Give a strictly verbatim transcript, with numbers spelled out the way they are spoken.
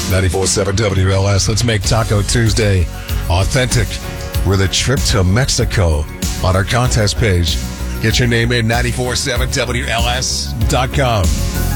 ninety-four point seven W L S. Let's make Taco Tuesday authentic with a trip to Mexico on our contest page. Get your name in ninety-four point seven W L S dot com.